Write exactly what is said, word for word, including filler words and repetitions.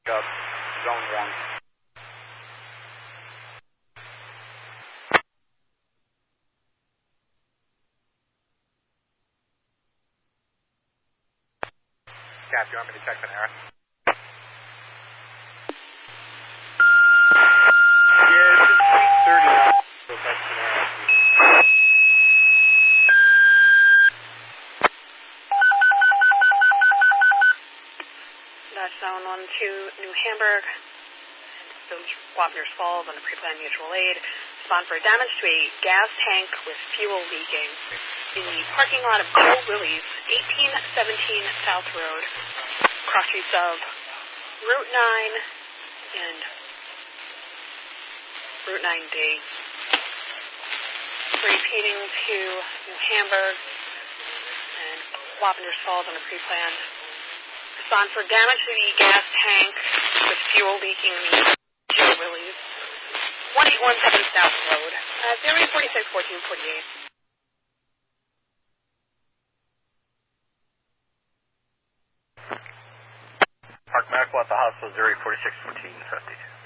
up, zone one. Cap, you want me to check Panera? Yeah, it's just eight thirty-nine. So that's Panera. That's zone one two, New Hamburg. Village Wapner's Falls on the pre-planned mutual aid. Respond for damage to a gas tank with fuel leaking in the parking lot of Joe Willie's, eighteen seventeen South Road, cross streets of Route nine and Route nine D. Repeating to New Hamburg and Wapner's Falls on the pre-planned. Respond for damage to the gas tank with fuel leaking in the Joe Willie's, one eight one seven South Road, uh, area forty-six fourteen forty-eight. Park Medical at the hospital, area forty-six fourteen fifty.